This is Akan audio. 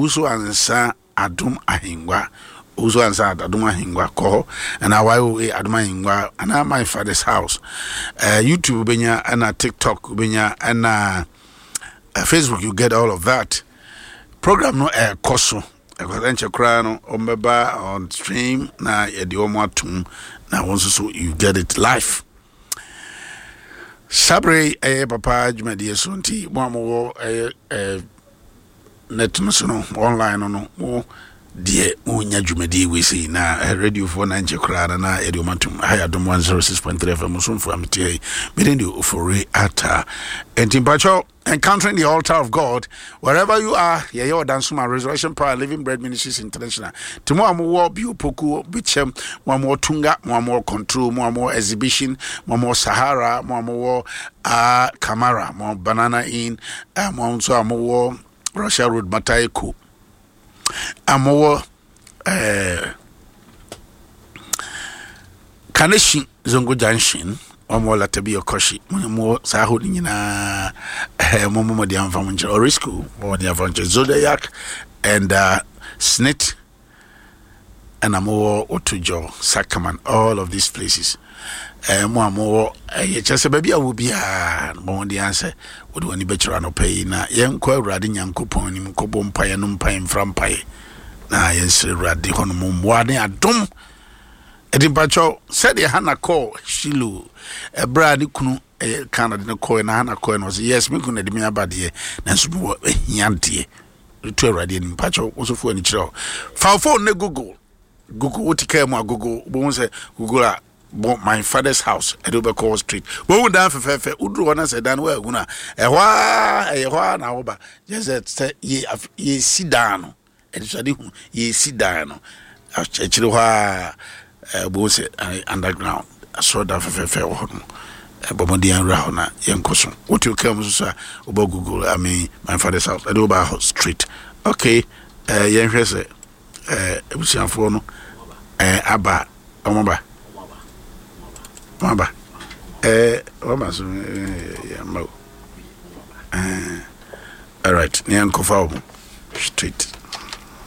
uso ansa adom ahengwa uso ansa adom ahengwa ko and awai adom ahengwa and my father's house YouTube benya and TikTok benya and Facebook, you get all of that. Program no koso. Ekwarenche kra no ombeba on stream na yedi omatum na wonso so you get it live. Sabre papa jumadi so nti mo net no online no mo die unya jumadi we see na radio for na nche kra na yedi omatum higher dom 106.3 FM so mfo amtie medendi ofori ata entimpacho encountering the altar of God wherever you are. Yeah, your dance my Resurrection Power Living Bread Ministries International. Tomorrow more biopoku bichem, more tunga, more control, more exhibition, more Sahara, more Camara, more banana in, more Russia Road Mataiku, more Kaneshi Zongo Junction. Omo la tabi okoshi mo sa ho nyina mo dia mfa mo or school mo dia mfa Zodiac and Snit and amo Otujo Sakaman, all of these places mo ye chese baby awu bia mo dia answer wo do ani bechira no pay na yen kwa awrade nyankopon ni mkobo mpaye no mpaye mframpaye na yen sire awrade hono mo mboade adom Edimpacho said the Hannah call Shilu a brand kunu Canada no coin Hannah coin was yes, me couldn't admit about the Nansu Yanti to a radiant pacho also for any chill. Found phone ne Google what came or Google won't say Google my father's house at Obercall Street. What would down for Fefe Udruana said Dan well guna a wah now just say ye sit down and study ye sit down. Actually, both underground. I saw that for one. Bomodian Rahona, Yankoson. What you come to about Google? I mean, my father's house, at Oba Street. Okay, Yankrese, Busianfono, Abba, Omaba, Maba, all right, Nyankofao Street.